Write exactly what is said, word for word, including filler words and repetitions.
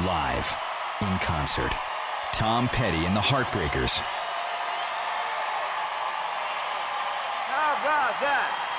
live, in concert. Tom Petty and the Heartbreakers. How about that?